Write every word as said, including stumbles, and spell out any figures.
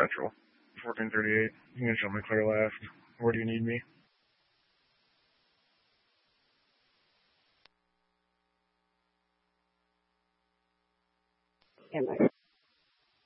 Central. fourteen thirty-eight. You can show me clear left. Where do you need me? Stand by.